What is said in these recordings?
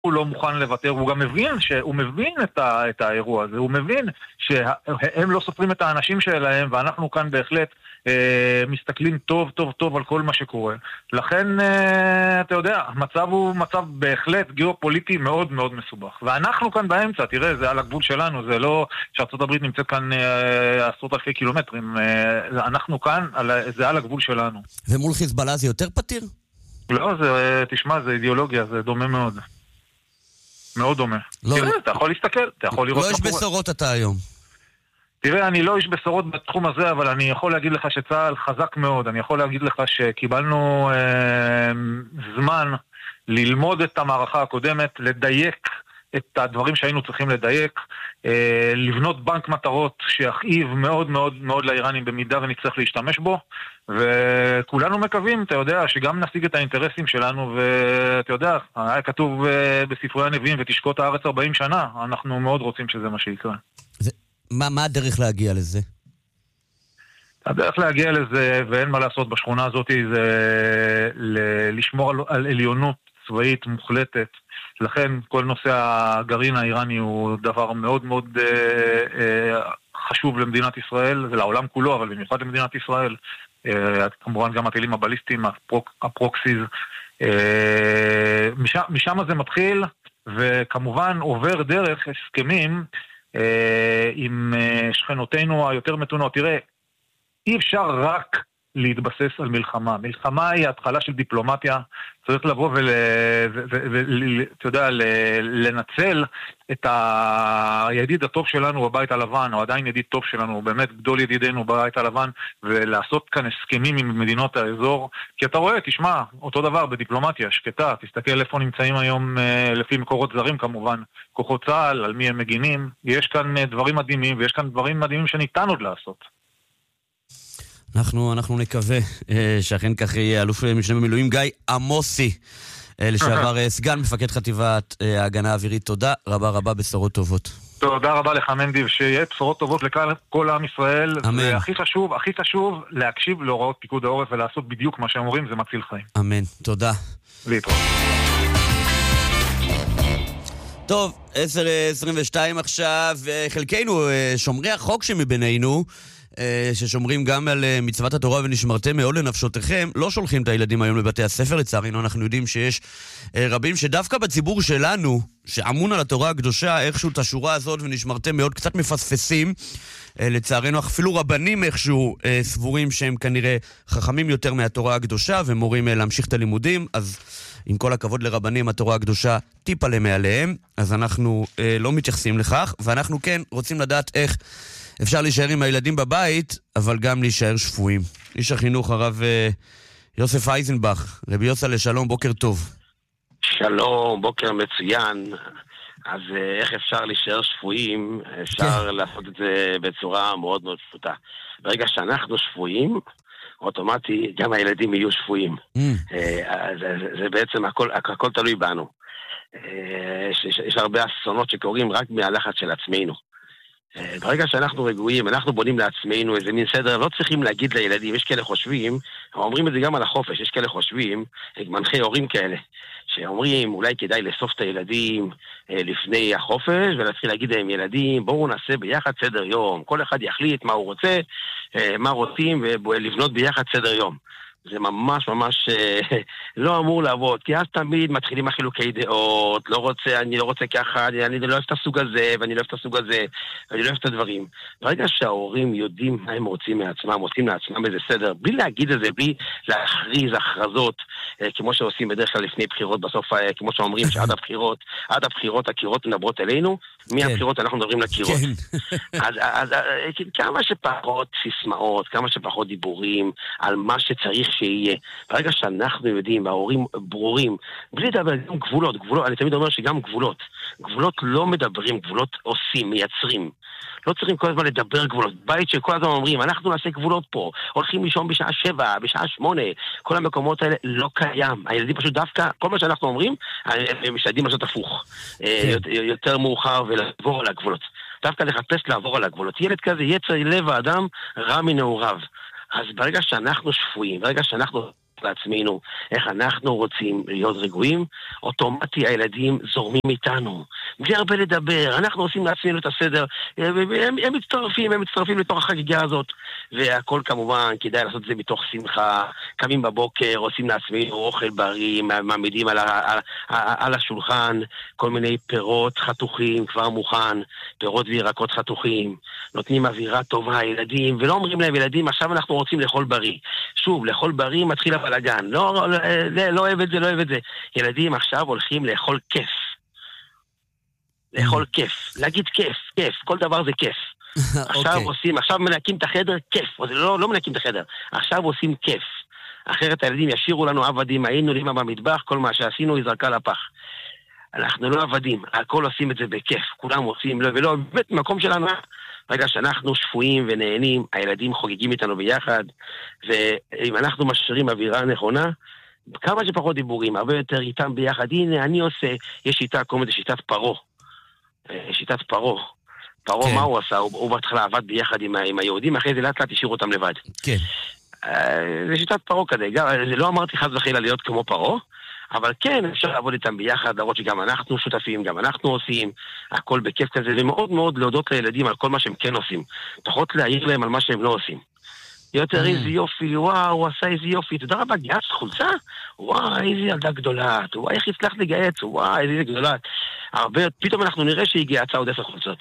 הוא לא מוכן לוותר, הוא גם מבין את האירוע הזה, הוא מבין שהם לא סופרים את האנשים שלהם, ואנחנו כאן בהחלט מסתכלים טוב טוב טוב על כל מה שקורה. לכן, אתה יודע, המצב הוא מצב בהחלט גיאופוליטי מאוד מאוד מסובך. ואנחנו כאן באמצע, תראה, זה על הגבול שלנו, זה לא שארצות הברית נמצאת כאן עשרות אלפי קילומטרים, אנחנו כאן, זה על הגבול שלנו. ומול חיזבאללה זה יותר פתיר? לא, תשמע, זה אידיאולוגיה, זה דומה מאוד. מאוד דומה. תראה, אתה יכול להסתכל, אתה יכול לראות לא יש בשורות אתה היום. תראה, אני לא איש בשורות בתחום הזה, אבל אני יכול להגיד לך שצה"ל חזק מאוד. אני יכול להגיד לך שקיבלנו זמן ללמוד את המערכה הקודמת, לדייק את הדברים שהיינו צריכים לדייק, לבנות בנק מטרות שיכאיב מאוד מאוד מאוד לאיראנים במידה ונצטרך להשתמש בו, וכולנו מקווים, אתה יודע, שגם נשיג את האינטרסים שלנו, ואתה יודע, היה כתוב בספרי הנביאים, ותשקוט הארץ 40 שנה, אנחנו מאוד רוצים שזה מה שיקרה. מה הדרך להגיע לזה? הדרך להגיע לזה, ואין מה לעשות בשכונה הזאת, זה לשמור על עליונות צבאית מוחלטת. לכן כל נושא הגרעין האיראני הוא דבר מאוד מאוד חשוב למדינת ישראל, ולעולם כולו, אבל במיוחד למדינת ישראל. כמובן גם הטילים הבליסטיים, הפרוקסיז. משם זה מתחיל, וכמובן עובר דרך הסכמים עם שכנותינו היותר מתונות. תראה, אי אפשר רק להתבסס על מלחמה. מלחמה היא התחלה של דיפלומטיה. צריך לבוא אתה יודע, לנצל את הידיד הטוב שלנו בבית הלבן, או עדיין ידיד טוב שלנו, הוא באמת גדול ידידנו בבית הלבן, ולעשות כאן הסכמים עם מדינות האזור. כי אתה רואה, תשמע, אותו דבר בדיפלומטיה, שקטה, תסתכל איפה נמצאים היום, לפי מקורות זרים כמובן, כוחות צה"ל, על מי הם מגינים. יש כאן דברים מדהימים, ויש כאן דברים מדהימים שניתן עוד לעשות. אנחנו נקווה שאכן כך יהיה. אלוף משנה במילואים גיא עמוסי, לשעבר סגן מפקד חטיבת ההגנה האווירית, תודה רבה רבה, בשורות טובות. תודה רבה לך מנדי, ושיהיה בשורות טובות לכל עם ישראל. אמן. והכי חשוב להקשיב להוראות פיקוד העורף ולעשות בדיוק מה שהם אומרים, זה מציל חיים. אמן, תודה. להתראות. טוב, 10:22 עכשיו, חלקנו שומרי החוק שמבינינו, ששומרים גם על מצוות התורה ונשמרתם מאוד לנפשותיכם, לא שולחים את הילדים היום לבתי הספר. לצערנו אנחנו יודעים שיש רבים שדווקא בציבור שלנו, שאמון על התורה הקדושה, איכשהו את השורה הזאת ונשמרתם מאוד קצת מפספסים. לצערנו אפילו רבנים איכשהו סבורים שהם כנראה חכמים יותר מהתורה הקדושה ומורים להמשיך את הלימודים. אז עם כל הכבוד לרבנים, התורה הקדושה טיפה למעליהם, אז אנחנו לא מתייחסים לכך, ואנחנו כן רוצים לדעת איך אפשר להישאר עם הילדים בבית, אבל גם להישאר שפויים. איש החינוך הרב יוסף אייזנבך, רבי יוסף לשלום, בוקר טוב. שלום, בוקר מצוין. אז איך אפשר להישאר שפויים? אפשר לעשות את זה בצורה מאוד מאוד פשוטה. ברגע שאנחנו שפויים, אוטומטי גם הילדים יהיו שפויים. זה בעצם הכל תלוי בנו. יש הרבה אסונות שקורים רק מהלחץ של עצמנו. ברגע שאנחנו רגועים, אנחנו בונים לעצמנו איזה מין סדר, לא צריכים להגיד לילדים, יש כאלה חושבים, אומרים את זה גם על החופש, יש כאלה חושבים, מנחי הורים כאלה, שאומרים אולי כדאי לאסוף את הילדים לפני החופש, ולהתחיל להגיד להם, ילדים, בואו נעשה ביחד סדר יום, כל אחד יחליט מה הוא רוצה, מה רוצים, ולבנות ביחד סדר יום. זה ממש לא אמור לעבוד, כי אז תמיד מתחילים החילוקי דעות, אני לא רוצה ככה, אני לא אוהב את הסוג הזה, ואני לא אוהב את הסוג הזה, ואני לא אוהב את הדברים. ברגע שההורים יודעים מה הם רוצים מעצמם, רוצים לעצמם איזה סדר, בלי להגיד את זה, בלי להכריז הכרזות, כמו שעושים בדרך כלל לפני בחירות, בסוף, כמו שאומרים שעד הבחירות הקירות מדברות אלינו, מהבחירות אנחנו מדברים לקירות. אז כמה שפחות סיסמאות, כמה שפחות דיבורים על מה שצריך שיהיה. ברגע שאנחנו יודעים, ההורים ברורים, בלי לדבר, גם גבולות, אני תמיד אומר שגם גבולות לא מדברים, גבולות עושים, מייצרים. לא צריכים כל הזמן לדבר גבולות. בית שכל הזמן אומרים, אנחנו נעשה גבולות פה, הולכים לישון בשעה 7, בשעה 8, כל המקומות האלה לא קיים. הילדים פשוט דווקא, כל מה שאנחנו אומרים, הם משתדלים לעשות הפוך. יותר מאוחר ולעבור על הגבולות. דווקא לחפש לעבור על הגבולות. ילד כזה, יצר לב האדם רע מנעוריו. אז ברגע שאנחנו שפויים, ברגע שאנחנו לעצמנו איך אנחנו רוצים להיות רגועים, אוטומטי הילדים זורמים איתנו. בלי הרבה לדבר, אנחנו עושים לעצמנו את הסדר, הם מצטרפים לתוך החגיגה הזאת, והכל כמובן כדאי לעשות את זה מתוך שמחה, קמים בבוקר, עושים לעצמנו אוכל בריא, מעמידים על השולחן, כל מיני פירות חתוכים כבר מוכן, פירות וירקות חתוכים, נותנים אווירה טובה, ילדים, ולא אומרים להם ילדים, עכשיו אנחנו רוצים לאכול בריא. שוב, לאכול בריא מתחיל הבלגן, לא אוהב את זה, לא אוהב את זה. ילדים עכשיו הולכים לאכול כיף. לאכול כיף, להגיד כיף, כל דבר זה כיף. עכשיו מנקים את החדר, כיף, לא מנקים את החדר, עכשיו עושים כיף. אחרת הילדים ישירו לנו עבדים, היינו לימה במטבח, כל מה שעשינו היא זרקה לפח. אנחנו לא עבדים, הכל עושים את זה בכיף, כולם עושים, ולא, באמת, מקום שלנו, רגע שאנחנו שפויים ונהנים, הילדים חוגגים איתנו ביחד, ואם אנחנו משאירים אווירה נכונה, כמה שפחות דיבורים, הרבה יותר איתם ביחד, הנה, אני עושה, יש שיטה, קוראים לזה שיטת פרו. שיטת פרו. פרו, מה הוא עשה? הוא בהתחלה עבד ביחד עם היהודים, אחרי זה לאט לאט השאירו אותם לבד. כן. זה שיטת פרו כזה, לא אמרתי חס וחלילה להיות כמו פרו, אבל כן, אפשר לעבוד איתם ביחד, להראות שגם אנחנו שותפים, גם אנחנו עושים, הכל בכיף כזה, ומאוד מאוד להודות לילדים על כל מה שהם כן עושים, פחות להעיר להם על מה שהם לא עושים. יותר איזה יופי, וואו, הוא עשה איזה יופי, תודה רבה, גייס חולצה? וואו, איזה ילדה גדולה, וואו, איך הצלחת לגייס, וואו, איזה גדולה. פתאום אנחנו נראה שהיא גייסה עוד 10 חולצות.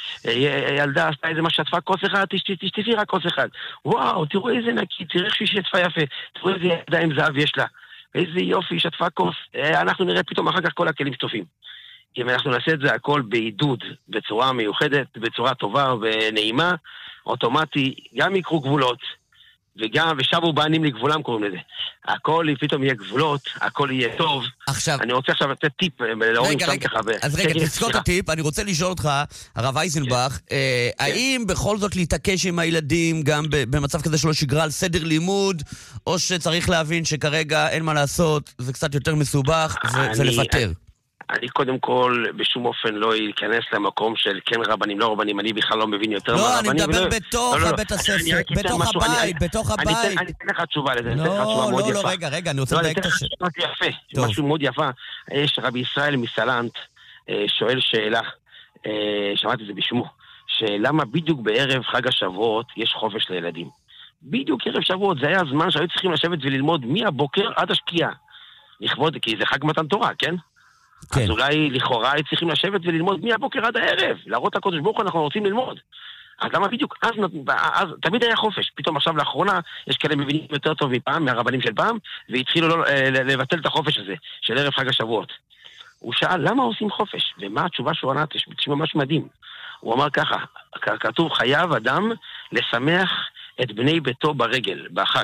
ילדה עשתה איזה מה שטפה כוס אחד, תשטפי רק כוס אחד. וואו, תראו איזה נקי, תראו איך שהיא שטפה יפה, תראו איזה ידיים זהב יש לה. איזה יופי, שטפה כוס. אנחנו נראה פתאום אחר כך כל הכלים שטופים. אם אנחנו נעשה את זה הכל בעידוד, בצורה מיוחדת, בצורה טובה ונעימה, אוטומטי, גם יקרו גבולות, וגם, ושבו בענים לגבולם קוראים לזה. הכל פתאום יהיה גבולות, הכל יהיה טוב. עכשיו, אני רוצה עכשיו לתת טיפ להורים שם ככה. אז רגע, תזכור את הטיפ, אני רוצה לשאול אותך, הרב אייזנבך, האם בכל זאת להתעקש עם הילדים, גם במצב כזה שלא שגרה על סדר לימוד, או שצריך להבין שכרגע אין מה לעשות, זה קצת יותר מסובך, ולפטר? אני קודם כל בשום אופן לא אכנס למקום של כן רבנים, לא רבנים, אני בכלל לא מבין יותר מה רבנים. לא, אני מדבר בתוך בית הספר, בתוך הבית, בתוך הבית. אני אתן לך תשובה לזה, אני אתן לך תשובה מאוד יפה. לא, רגע, אני רוצה לדייק את השאלה. משהו מאוד יפה. יש רבי ישראל מסלנט, שואל שאלה, שמעתי את זה בשמו, שלמה בדיוק בערב חג השבועות יש חופש לילדים. בדיוק ערב שבועות, זה היה הזמן שהיו צריכים לשבת וללמוד מהבוקר עד השקיעה. לכבוד, כי זה חג מתן תורה, כן? אז אולי לכאורה צריכים לשבת וללמוד מהבוקר עד הערב, להראות לקודש ברוך הוא אנחנו רוצים ללמוד. אז למה בדיוק? אז תמיד היה חופש. פתאום עכשיו לאחרונה יש כאלה מבינים יותר טוב מפעם, מהרבנים של פעם, והתחילו לבטל את החופש הזה, של ערב חג השבועות. הוא שאל, למה עושים חופש? ומה התשובה שהוא ענה? תשמע ממש מדהים. הוא אמר ככה, כתוב חייב אדם לשמח את בני ביתו ברגל, בחג.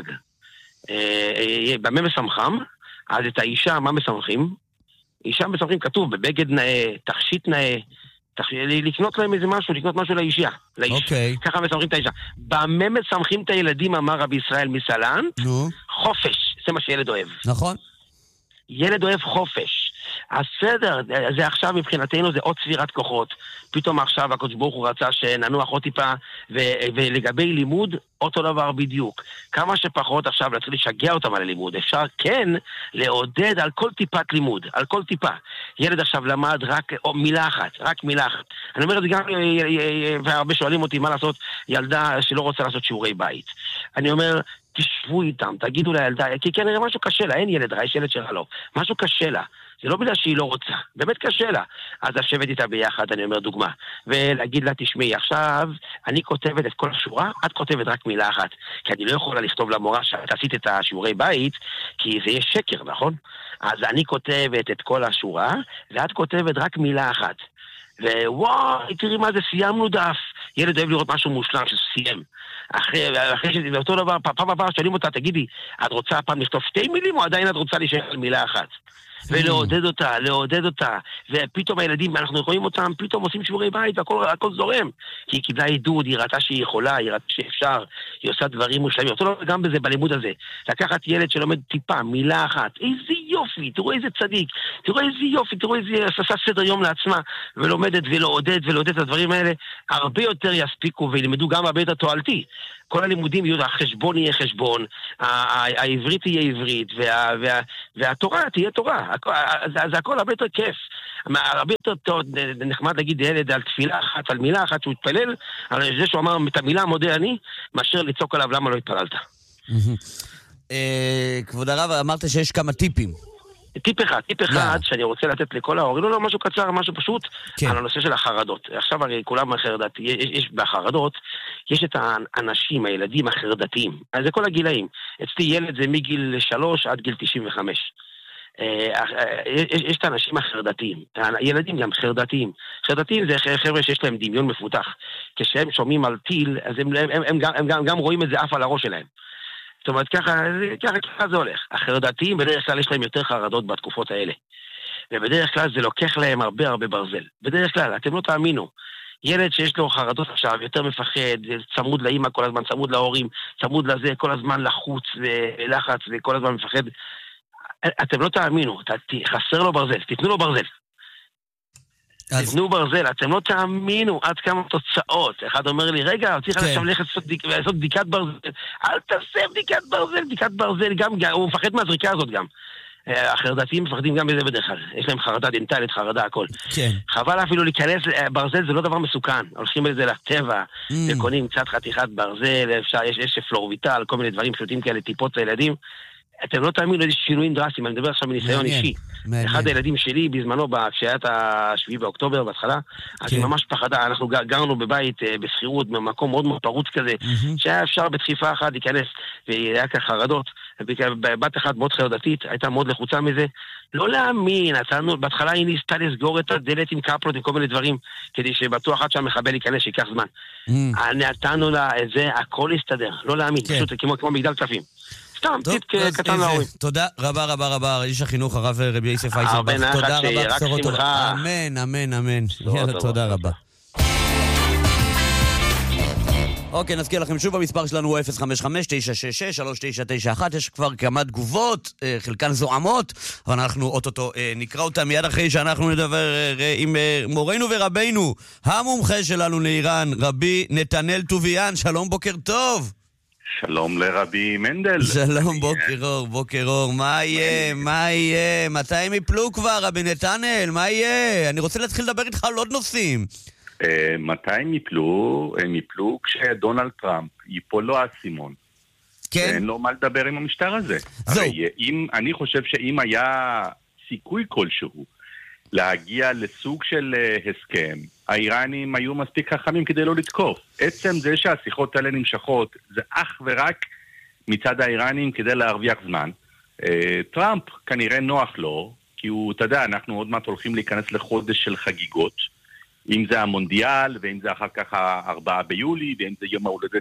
במה משמחם? אז את האישה, מה משמחים? אישה משמחים כתוב בבגד נאה, תכשיט נאה, לקנות להם איזה משהו, לקנות משהו לאישה, לאיש. ככה משמחים את האישה. במה משמחים את הילדים, אמר רבי ישראל מסלנט? חופש, זה מה שילד אוהב. נכון. ילד אוהב חופש. הסדר, זה עכשיו מבחינתנו זה עוד צבירת כוחות. פתאום עכשיו הקדוש ברוך הוא רצה שננוח עוד טיפה, ולגבי לימוד, אותו דבר בדיוק. כמה שפחות עכשיו להתחיל לשגע אותם על הלימוד. אפשר כן לעודד על כל טיפת לימוד, על כל טיפה. ילד עכשיו למד רק מילה אחת, רק מילה אחת. אני אומר את זה גם, והרבה שואלים אותי מה לעשות, ילדה שלא רוצה לעשות שיעורי בית. אני אומר, תשבו איתם, תגידו לילדה, כי כנראה משהו קשה לה, אין ילד רע, יש ילד שרע לו. משהו קשה לה. זה לא בגלל שהיא לא רוצה, באמת קשה לה. אז לשבת איתה ביחד, אני אומר דוגמה, ולהגיד לה, תשמעי, עכשיו אני כותבת את כל השורה, את כותבת רק מילה אחת, כי אני לא יכולה לכתוב למורה שאת עשית את השיעורי בית, כי זה יהיה שקר, נכון? אז אני כותבת את כל השורה, ואת כותבת רק מילה אחת. ווואי, תראי מה זה, סיימנו דף. ילד אוהב לראות משהו מושלם שסיים. אחרי שזה אותו דבר, פעם הבאה שואלים אותה, תגידי, את רוצה פעם לכתוב 2 מילים, או עדיין את רוצה להישאר על מילה אחת? ולעודד אותה, ופתאום הילדים, אנחנו רואים אותם, פתאום עושים שיעורי בית, והכל זורם, כי היא קיבלה עידוד, היא ראתה שהיא יכולה, היא ראתה שאפשר, היא עושה דברים מושלמים, אותו לא גם בזה, בלימוד הזה, לקחת ילד שלומד טיפה, מילה אחת, איזה יופי, תראו איזה צדיק, תראו איזה יופי, תראו איזה עשה סדר יום לעצמה, ולומדת ולעודד את הדברים האלה, הרבה יותר יספיקו וילמדו גם הרבה יותר תועלתי. כל הלימודים יהיו, החשבון יהיה חשבון, העברית תהיה עברית, והתורה תהיה תורה. זה הכל הרבה יותר כיף. הרבה יותר נחמד להגיד ילד על תפילה אחת, על מילה אחת שהוא התפלל, על זה שהוא אמר את המילה מודה אני, מאשר לצעוק עליו למה לא התפללת. כבוד הרב, אמרת שיש כמה טיפים. טיפ אחד שאני רוצה לתת לכל ההורים, לא משהו קצר, משהו פשוט, על הנושא של החרדות. עכשיו הרי כולם החרדת, יש בחרדות, יש את האנשים, הילדים החרדתיים, אז זה כל הגילאים. אצלי ילד זה מגיל 3 עד גיל 95. יש את האנשים החרדתיים, ילדים גם חרדתיים. חרדתיים זה חבר'ה שיש להם דמיון מפותח. כשהם שומעים על טיל, אז הם גם רואים את זה אף על הראש שלהם. זאת אומרת, ככה זה הולך. החרדתיים בדרך כלל יש להם יותר חרדות בתקופות האלה. ובדרך כלל זה לוקח להם הרבה ברזל. בדרך כלל, אתם לא תאמינו. ילד שיש לו חרדות עכשיו, יותר מפחד, צמוד לאמא כל הזמן, צמוד להורים, צמוד לזה, כל הזמן לחוץ ולחץ וכל הזמן מפחד. אתם לא תאמינו, חסר לו ברזל, תתנו לו ברזל. תתנו ברזל, אתם לא תאמינו עד כמה תוצאות. אחד אומר לי, רגע, צריך עכשיו ללכת לעשות בדיקת ברזל. אל תעשה בדיקת ברזל, גם, הוא מפחד מהזריקה הזאת גם. החרדתיים מפחדים גם בזה בדרך כלל. יש להם חרדה דנטלית, חרדה, הכל. חבל אפילו להיכנס, ברזל זה לא דבר מסוכן. הולכים בזה לטבע, וקונים קצת חתיכת ברזל, יש פלורביטל, כל מיני דברים פשוטים כאלה, טיפות לילדים. אתם לא תאמינו איזה שינויים דרסטיים, אני מדבר עכשיו מניסיון אישי. אחד הילדים שלי בזמנו, כשהיה את ה7 באוקטובר בהתחלה, אז היא ממש פחדה, אנחנו גרנו בבית בסחירות, במקום מאוד מאוד פרוץ כזה, שהיה אפשר בדחיפה אחת להיכנס, והיה ככה חרדות, בת אחת מאוד חרדתית, הייתה מאוד לחוצה מזה, לא להאמין, בהתחלה היא ניסתה לסגור את הדלת עם קפלות, עם כל מיני דברים, כדי שבטוח עד שהמחבל ייכנס, שיקח זמן. נתנו לה את זה, הכל יסתדר, לא להאמין, פשוט כמו מגדל קלפים. סתם, טיפ קטן להורים. תודה רבה, איש החינוך הרב רבי יוסף אייזנבך. תודה רבה, בשורות טובות. אמן. יאללה, תודה רבה. אוקיי, נזכיר לכם שוב, המספר שלנו הוא 055-966-3991. יש כבר כמה תגובות, חלקן זועמות, אבל אנחנו אוטוטו נקרא אותם מיד אחרי שאנחנו נדבר עם מורנו ורבינו, המומחה שלנו לאיראן, רבי נתנאל טוביאן. שלום, בוקר טוב. שלום לרבי מנדל. שלום, בוקר אור. מה יהיה? מתי הם יפלו כבר, רבי נתנאל? מה יהיה? אני רוצה להתחיל לדבר איתך על עוד נושאים. מתי הם יפלו? הם יפלו כשדונלד טראמפ ייפול לו האסימון. כן. אין לו מה לדבר עם המשטר הזה. זהו. אני חושב שאם היה סיכוי כלשהו להגיע לסוג של הסכם, האיראנים היו מספיק חכמים כדי לא לתקוף. עצם זה שהשיחות האלה נמשכות, זה אך ורק מצד האיראנים כדי להרוויח זמן. טראמפ כנראה נוח לו, כי הוא, אתה יודע, אנחנו עוד מעט הולכים להיכנס לחודש של חגיגות, אם זה המונדיאל, ואם זה אחר כך 4 ביולי, ואם זה יום ההולדת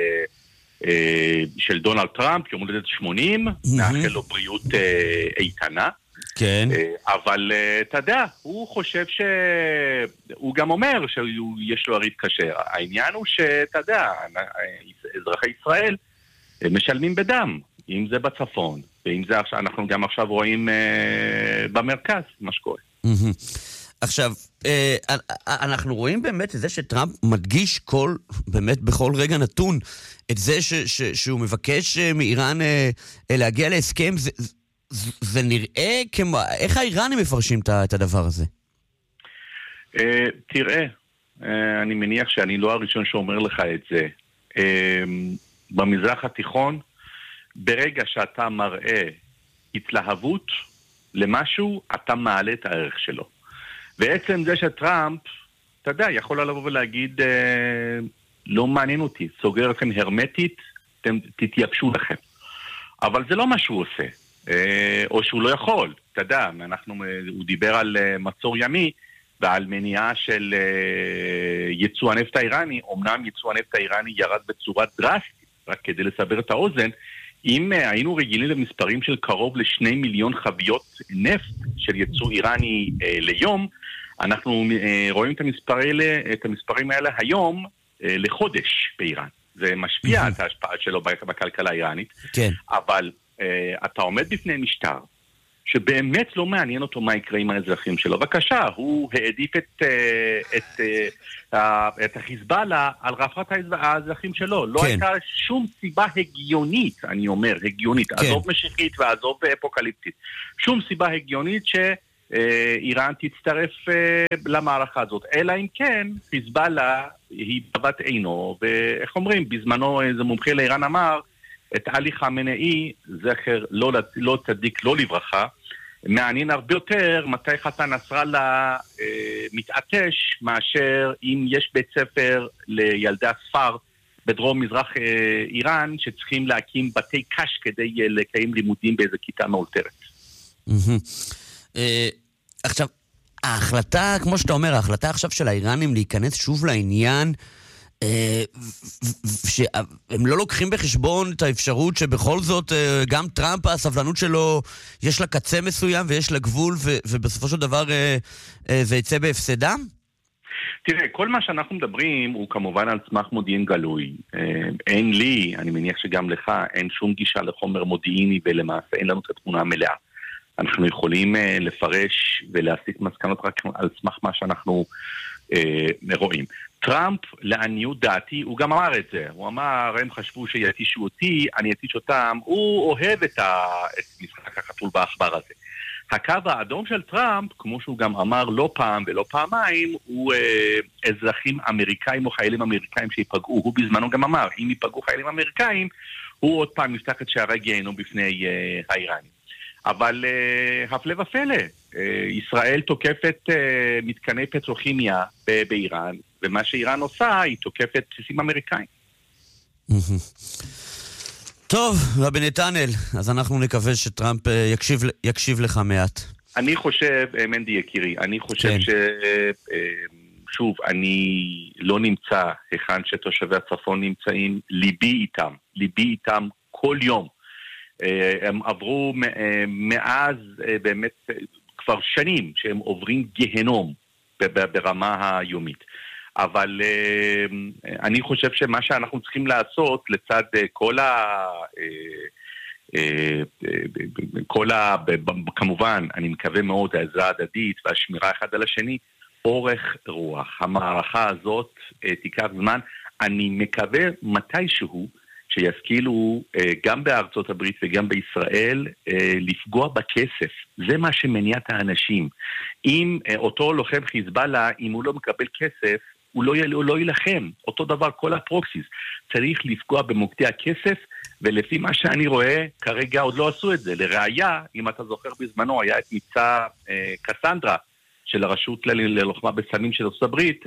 של דונלד טראמפ, יום הולדת 80, נאחל לו בריאות איתנה. כן. אבל אתה יודע, הוא חושב הוא גם אומר שיש לו הריב קשה. העניין הוא שאתה יודע, אזרחי ישראל משלמים בדם, אם זה בצפון, ואם זה אנחנו גם עכשיו רואים במרכז, מה שקורה. עכשיו, אנחנו רואים באמת את זה שטראמפ מדגיש באמת בכל רגע נתון, את זה שהוא מבקש מאיראן להגיע להסכם. זה נראה כמו... איך האיראנים מפרשים את הדבר הזה? תראה, אני מניח שאני לא הראשון שאומר לך את זה. במזרח התיכון, ברגע שאתה מראה התלהבות למשהו, אתה מעלה את הערך שלו. ועצם זה שטראמפ, אתה יודע, יכול לבוא ולהגיד, לא מעניין אותי, סוגר אתכם הרמטית, תתייבשו לכם. אבל זה לא מה שהוא עושה. או שהוא לא יכול, אתה יודע, הוא דיבר על מצור ימי ועל מניעה של ייצוא הנפט האיראני. אמנם ייצוא הנפט האיראני ירד בצורה דרסטית, רק כדי לסבר את האוזן, אם היינו רגילים למספרים של קרוב ל2 מיליון חביות נפט, של ייצוא איראני ליום, אנחנו רואים את המספרים האלה היום לחודש באיראן. זה משפיע את ההשפעה שלו בכלכלה האיראנית, כן. אבל אתה עומד בפני משטר שבאמת לא מעניין אותו מה יקרה עם האזרחים שלו. בבקשה, הוא העדיף את החיזבאללה על רווחת האזרחים שלו. לא הייתה שום סיבה הגיונית, אני אומר, הגיונית, עזוב משיחית ועזוב אפוקליפטית. שום סיבה הגיונית שאיראן תצטרף למערכה הזאת. אלא אם כן, חיזבאללה היא בבת עינו, ואיך אומרים, בזמנו איזה מומחה לאיראן אמר, את עלי חמינאי, זכר לא צדיק, לא לברכה, מעניין הרבה יותר מתי חסן נסראללה מתעטש, מאשר אם יש בית ספר לילדי הספר בדרום מזרח איראן, שצריכים להקים בתי קש כדי לקיים לימודים באיזו כיתה מאולתרת. עכשיו, ההחלטה, כמו שאתה אומר, ההחלטה עכשיו של האיראנים להיכנס שוב לעניין, שהם לא לוקחים בחשבון את האפשרות שבכל זאת גם טראמפ, הסבלנות שלו יש לה קצה מסוים ויש לה גבול, ובסופו של דבר זה יצא בהפסדם? תראה, כל מה שאנחנו מדברים הוא כמובן על סמך מודיעין גלוי. אין לי, אני מניח שגם לך, אין שום גישה לחומר מודיעיני, ולמעשה אין לנו את התמונה המלאה. אנחנו יכולים לפרש ולהסיק מסקנות רק על סמך מה שאנחנו רואים. טראמפ, לעניות דעתי, הוא גם אמר את זה. הוא אמר, הם חשבו שיתישו אותי, אני יתיש אותם. הוא אוהב את משחק החתול בעכבר הזה. הקו האדום של טראמפ, כמו שהוא גם אמר לא פעם ולא פעמיים, הוא אזרחים אמריקאים או חיילים אמריקאים שיפגעו. הוא בזמנו גם אמר, אם יפגעו חיילים אמריקאים, הוא עוד פעם יפתח את שערי גיהנום בפני האיראנים. אבל הפלא ופלא, ישראל תוקפת מתקני פטרוכימיה באיראן, ומה שאיראן עושה, היא תוקפת בסיסים אמריקאים. טוב, רבי נתנאל, אז אנחנו נקווה שטראמפ יקשיב לך מעט. אני חושב, מנדי יקירי, אני חושב שוב, אני לא נמצא היכן שתושבי הצפון נמצאים, ליבי איתם כל יום. הם עברו מאז באמת כבר שנים שהם עוברים גיהנום ברמה היומית. אבל אני חושב שמה שאנחנו צריכים לעשות לצד כמובן, אני מקווה מאוד, העזרה ההדדית והשמירה אחד על השני, אורך רוח. המערכה הזאת תיקח זמן. אני מקווה מתישהו שישכילו גם בארצות הברית וגם בישראל לפגוע בכסף. זה מה שמניע את האנשים. אם אותו לוחם חיזבאללה, אם הוא לא מקבל כסף, הוא לא ילחם. אותו דבר כל הפרוקסיס. צריך לפגוע במוקדי הכסף, ולפי מה שאני רואה, כרגע עוד לא עשו את זה. לראיה, אם אתה זוכר בזמנו, היה את מבצע קסנדרה של הרשות ללוחמה בסמים של ארצות הברית,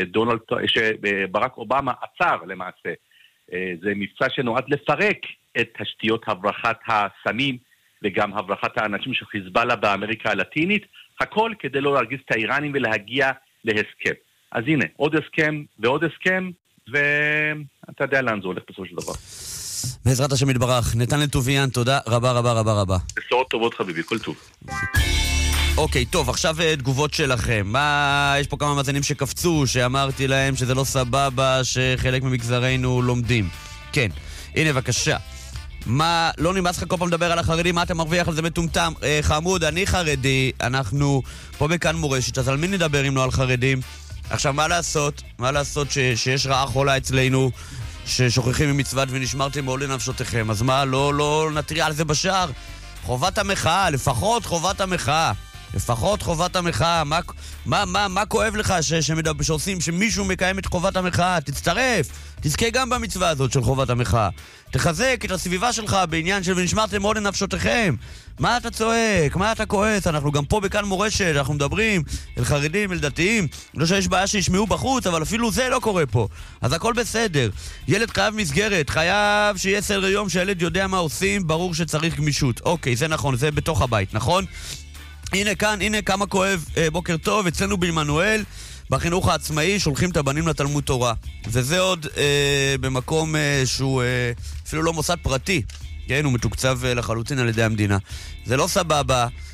שברק אובמה עצר למעשה. זה מבצע שנועד לפרק את תשתיות הברחת הסמים וגם הברחת האנשים של חיזבאללה באמריקה הלטינית, הכל כדי לא להרגיז את האיראנים ולהגיע להסכם. אז הנה, עוד הסכם ועוד הסכם, ואתה יודע לאן זה הולך בסופו של דבר. בעזרת השם יתברך. נתנאל טוביאן, תודה רבה רבה רבה רבה. בשורות טובות חביבי, כל טוב. אוקיי, טוב, עכשיו תגובות שלכם. יש פה כמה מאזינים שקפצו, שאמרתי להם שזה לא סבבה, שחלק ממגזרנו לומדים. כן, הנה בבקשה. מה, לא נמאס לך כל פעם לדבר על החרדים, מה אתה מרוויח על זה מטומטם? חמוד, אני חרדי, אנחנו פה בכאן מורשת, אז על מי נדבר אם לא על חרדים? עכשיו, מה לעשות שיש רעה חולה אצלנו, ששוכחים ממצוות ונשמרתם מעול לנפשותיכם, אז מה, לא נטריע על זה בשער? חובת המחאה, לפחות חובת המחאה. לפחות חובת המחאה. מה כואב לך שעושים, שמישהו מקיים את חובת המחאה? תצטרף, תזכה גם במצווה הזאת של חובת המחאה. תחזק את הסביבה שלך בעניין של ונשמרתם מאוד לנפשותיכם. מה אתה צועק? מה אתה כועס? אנחנו גם פה בכאן מורשת, אנחנו מדברים אל חרדים, אל דתיים. לא שיש בעיה שישמעו בחוץ, אבל אפילו זה לא קורה פה. אז הכל בסדר. ילד חייב מסגרת, חייב שיהיה סדר יום שהילד יודע מה עושים, ברור שצריך גמישות. אוקיי, זה נכון, זה בתוך הבית, נכון? הנה כאן, הנה כמה כואב, בוקר טוב, אצלנו בעמנואל, בחינוך העצמאי שולחים את הבנים לתלמוד תורה. וזה עוד במקום שהוא אפילו לא מוסד פרטי, כן, הוא מתוקצב לחלוטין על ידי המדינה. זה לא סבבה,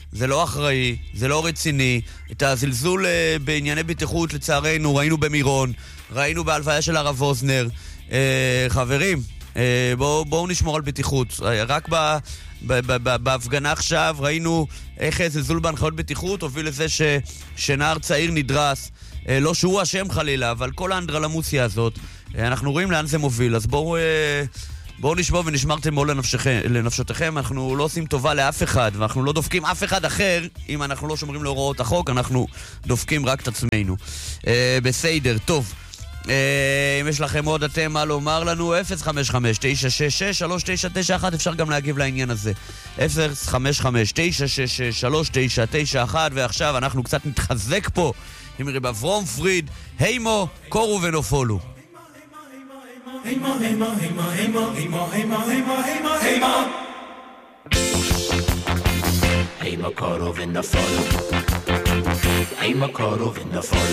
זה לא אחראי, זה לא רציני. את הזלזול בענייני בטיחות לצערנו ראינו במירון, ראינו בהלוויה של הרב ווזנר. חברים, בואו נשמור על בטיחות. רק בהפגנה עכשיו ראינו איך זלזול בהנחיות בטיחות הוביל לזה שנער צעיר נדרס. לא שהוא אשם חלילה, אבל כל האנדרלמוסיה הזאת, אנחנו רואים לאן זה מוביל. אז בואו נשמור ונשמרתם מאוד לנפשותיכם. אנחנו לא עושים טובה לאף אחד, ואנחנו לא דופקים אף אחד אחר. אם אנחנו לא שומרים להוראות החוק, אנחנו דופקים רק את עצמנו. בסדר, טוב. אם יש לכם עוד אתם מה לומר לנו, 055-966-3991, אפשר גם להגיב לעניין הזה. 055-966-3991, ועכשיו אנחנו קצת נתחזק פה עם ריבה ורומפריד, הימו, קורו ונופולו. Hey, Makarov in the follow. Hey, Makarov in the follow.